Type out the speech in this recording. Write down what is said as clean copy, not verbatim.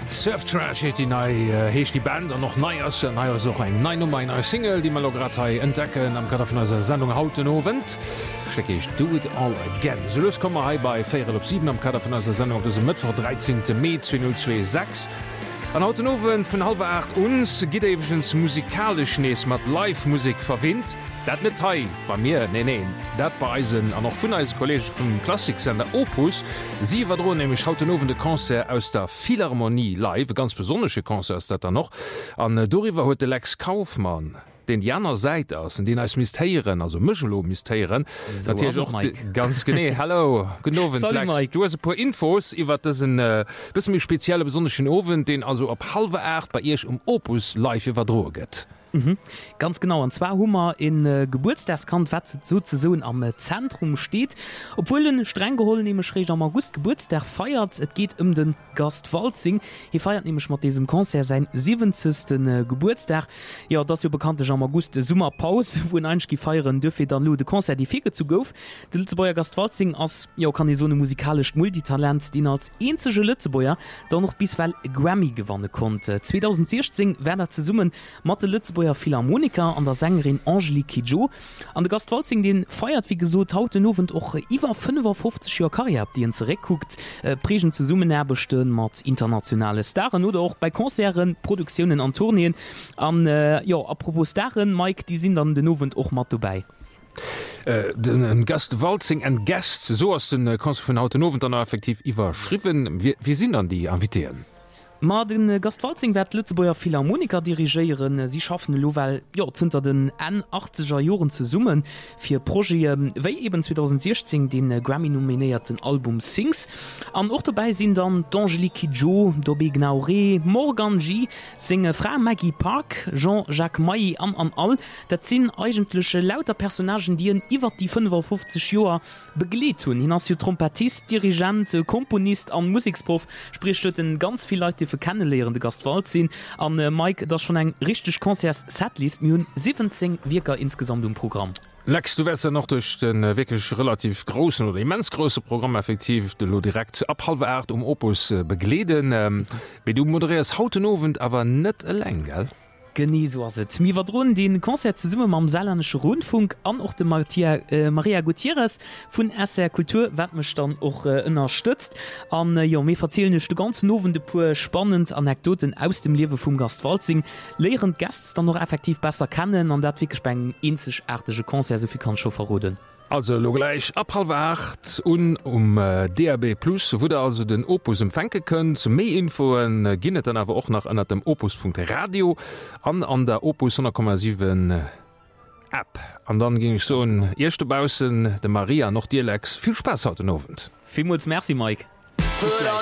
Surftrash die hecht die Band an noch neiers auch eng nein meiner Single, die Malogratei entdecken am Kader vun der Sendung hauten Owen. Stecke ich do it all again. So los komme hei bei 4/7 am Kader vun der Sendung des Mittwoch 13. Mai 2026. An hauten Owen vun 7:30 uns giet ewgens musikalisch nees mat Live-Musik verwindt. Dat net Teil bei mir nee. Dat bei Eisen an noch vun als Kolleg vum Klassiksender Opus. Sie war dro nämlich hauten Owen de Konzert aus der Philharmonie live, ganz besonnesche Konzert dat noch. An Doriwer huet de Lex Kaufmann. Den Janner seit ass den als Mysterieren also Mchelo Mysterieren so, ganz gené hallo du paar Infos iwwer bis mir spezielle besonschen Owen den also op 7:30 bei ihr Opus live iwwerdroget. Ganz genau an zwar Hummer in Geburtstagskant wat so zu so am Zentrum steht, obwohl den streng geholen nämlich am August Geburtstag feiert. Es geht um den Gast Walzing. Hier feiert nämlich mit diesem Konzert sein 70. Geburtstag. Ja, das ja bekannt ist am August Sommerpause, wo ein feiern dürfe dann nur de Konzert die Fege zu gouf. Der Lützebauer Gast Walzing als ja kann ich so eine musikalisch Multitalent, den als einzige Lützebauer dann noch bisweilen Grammy gewonnen konnte. 2016 werden er zu summen Mathe Lützebauer Philharmoniker an der Sängerin Angelique Kidjo. An der Gastwalzing den feiert wie gesot hauten Owen och iwwer 55 Jahre Karriere, die en zurückguckt, Pregen zu Summen erbestehen mat internationale Starren oder auch bei Konzerten, Produktionen an Tourneen. Apropos Starren, Mike, die sind dann den Owen auch mat dabei. Den Gast Walzing and Guests, so aus den Konzert von hauten Owen dann effektiv überschrieben. Wie sind dann die Invitieren? Ma den Gastwalzing werd Lützebauer Philharmoniker dirigiieren. Sie schaffen Lowel hinter den 80er Joren zu summen fir Projekte wéi eben 2016 den Grammy nominierten Album Sings. An och dabei sind dann d'Angelique Kidjo, Dobby Gnauré, Morgan G, singe Frau Maggie Park, Jean-Jacques Mailly an all. Dat sinn eigentliche lauter Personagen, die en iwwer die 55 Joer begleet hun. Hin as Trompetist, Dirigent, Komponist an Musiksprof spricht den ganz viel Leute kennenlehrende Gastwald sinn an Mike das schon eng richtig Konzers Setlist mir 17 Wirker insgesamt im Programm. Lex, du wärst ja noch durch den wirklich relativ großen oder immens große Programm effektiv de lo direkt ab 7:30 Opus begleden. Du moderierst hauten Owen aber net allein, gell? Mi war den Konzert zu summe am saarländische Rundfunk an auch de Maria Gutierrez vun SR Kultur wat mech dann auch unterstützt an mir verzählen de ganz nowen de pur spannend Anekdoten aus dem Lewe vum Gast Walzing lehren Gast dann noch effektiv besser kennen an dat wirklich beim einzigartige Konzert sovi kann schon verroden. Also lo gleich ab 7:30 DAB+ wurde also den Opus empfänke können zu méi Infoen ginnet dann aber auch nach an dem Opus.radio an der Opus 100,7 App. Und dann ging ich so ein erste Bausen de Maria noch dir Lex. Viel Spaß heute Abend. Vielmals merci Mike.